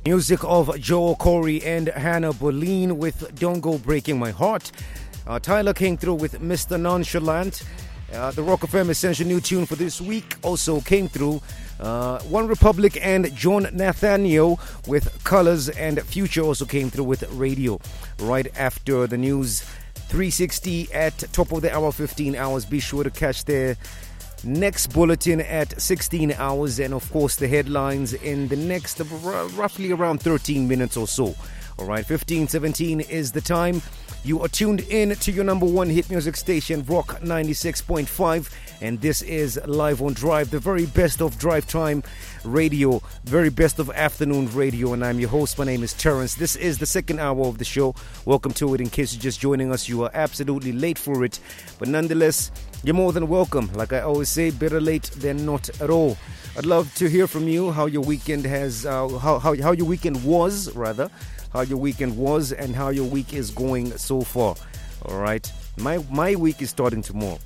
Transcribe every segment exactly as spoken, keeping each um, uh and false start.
Music of Joel Corey and Hannah Boleyn with Don't Go Breaking My Heart. Uh, Tyler came through with Mister Nonchalant. Uh, the Rock F M Essential New Tune for this week also came through. Uh, One Republic and John Nathaniel with Colors, and Future also came through with Radio. Right after the news, three sixty at top of the hour, fifteen hours. Be sure to catch their next bulletin at sixteen hours, and of course the headlines in the next r- roughly around thirteen minutes or so. All right, fifteen seventeen is the time. You are tuned in to your number one hit music station, Rock ninety-six point five, and this is Live on Drive, the very best of drive time radio, very best of afternoon radio, and I'm your host. My name is Terrence. This is the second hour of the show. Welcome to it. In case you're just joining us, you are absolutely late for it, but nonetheless, you're more than welcome. Like I always say, better late than not at all. I'd love to hear from you how your weekend has, uh, how, how how your weekend was, rather, how your weekend was, and how your week is going so far. All right, my my week is starting tomorrow.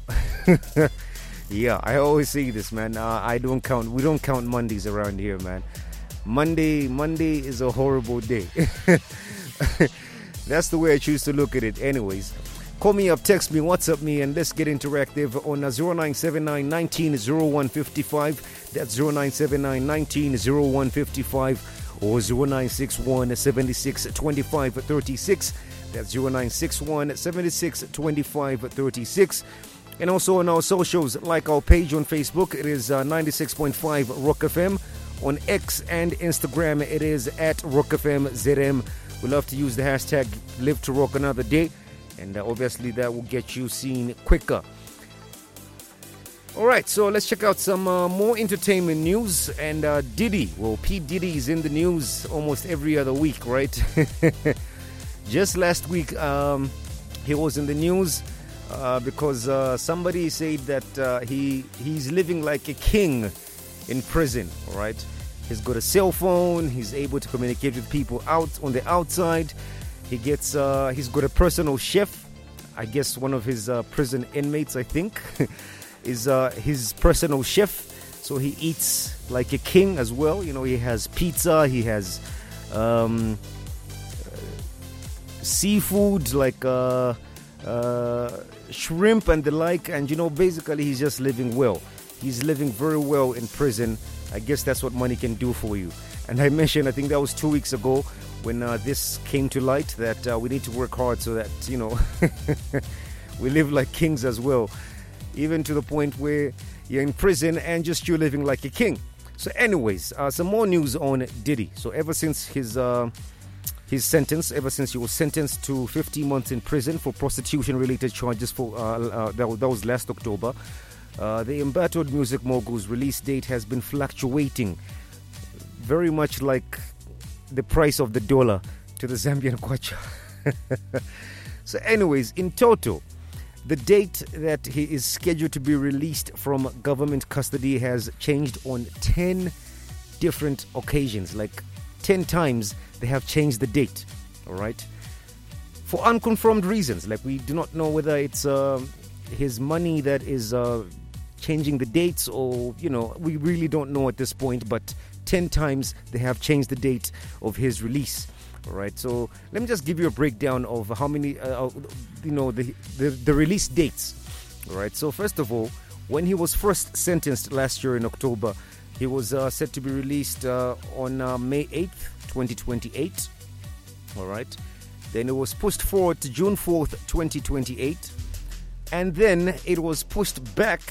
Yeah, I always say this, man. Uh, I don't count. We don't count Mondays around here, man. Monday, Monday is a horrible day. That's the way I choose to look at it. Anyways, call me up, text me, WhatsApp me, and let's get interactive on uh, zero nine seven nine, one nine zero one five five. That's zero nine seven nine, one nine zero one five five, or zero nine six one, seven six two five three six. That's zero nine six one, seven six two five three six. And also on our socials, like our page on Facebook, it is uh, ninety-six point five Rock F M. On X and Instagram, it is at Rock F M Z M. We love to use the hashtag Live to Rock Another Day, and uh, obviously that will get you seen quicker. All right, so let's check out some uh, more entertainment news. And uh, Diddy, well, P. Diddy is in the news almost every other week, right? Just last week, um, he was in the news uh, because uh, somebody said that uh, he he's living like a king in prison, all right? He's got a cell phone. He's able to communicate with people out on the outside. He gets, uh, he's got a personal chef. I guess one of his uh, prison inmates, I think, is uh, his personal chef. So he eats like a king as well. You know, he has pizza. He has um, uh, seafood like uh, uh, shrimp and the like. And, you know, basically he's just living well. He's living very well in prison. I guess that's what money can do for you. And I mentioned, I think that was two weeks ago when uh, this came to light, that uh, we need to work hard so that, you know, we live like kings as well. Even to the point where you're in prison and just you're living like a king. So anyways, uh, some more news on Diddy. So ever since his uh, his sentence, ever since he was sentenced to fifteen months in prison for prostitution-related charges, for uh, uh, that, that was last October, uh, the embattled music mogul's release date has been fluctuating, very much like the price of the dollar to the Zambian kwacha. So anyways, in total, the date that he is scheduled to be released from government custody has changed on ten different occasions. Like ten times they have changed the date, all right? For unconfirmed reasons. Like we do not know whether it's uh, his money that is uh, changing the dates, or, you know, we really don't know at this point. But ten times they have changed the date of his release. All right, so let me just give you a breakdown of how many, uh, you know, the, the the release dates. All right, so first of all, when he was first sentenced last year in October, he was uh, set to be released uh, on uh, May eighth, twenty twenty-eight. All right, then it was pushed forward to June fourth, twenty twenty-eight, and then it was pushed back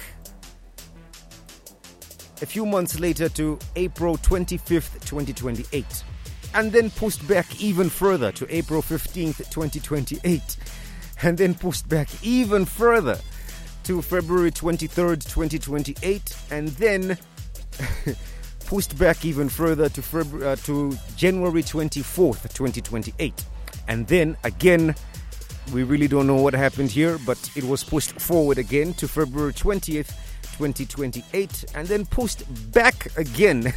a few months later to April twenty-fifth, twenty twenty-eight. And then pushed back even further to April fifteenth, twenty twenty-eight. And then pushed back even further to February twenty-third, twenty twenty-eight. And then pushed back even further to February, uh, to January twenty-fourth, twenty twenty-eight. And then again, we really don't know what happened here, but it was pushed forward again to February twentieth, twenty twenty-eight. And then pushed back again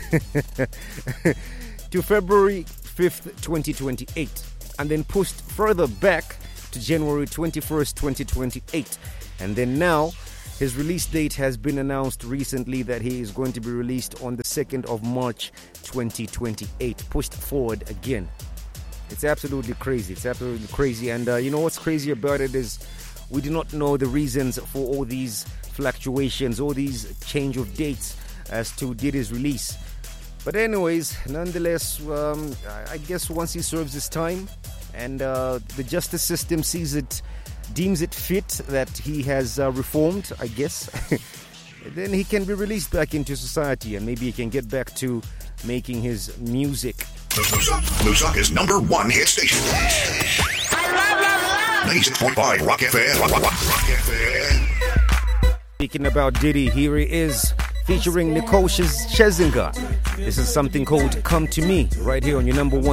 to February fifth, twenty twenty-eight, and then pushed further back to January twenty-first, twenty twenty-eight. And then now His release date has been announced recently that he is going to be released on the second of March twenty twenty-eight, pushed forward again. It's absolutely crazy. It's absolutely crazy. And uh, you know what's crazy about it is we do not know the reasons for all these fluctuations, all these change of dates as to Diddy's release. But anyways, nonetheless, um, I guess once he serves his time and uh, the justice system sees it, deems it fit that he has uh, reformed, I guess, then he can be released back into society and maybe he can get back to making his music. Lusaka's number one hit station. I love, love, love. ninety-six point five Rock F M. Rock, rock, rock F M. Speaking about Diddy, here he is featuring Nicole Scherzinger. This is something called Come to Me right here on your number one